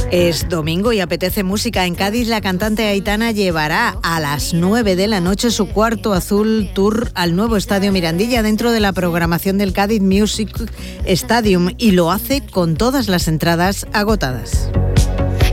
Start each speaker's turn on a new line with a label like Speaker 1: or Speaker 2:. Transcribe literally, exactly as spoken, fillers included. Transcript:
Speaker 1: Es domingo y apetece música. En Cádiz, la cantante Aitana llevará a las nueve de la noche su Cuarto Azul Tour al nuevo Estadio Mirandilla dentro de la programación del Cádiz Music Stadium, y lo hace con todas las entradas agotadas.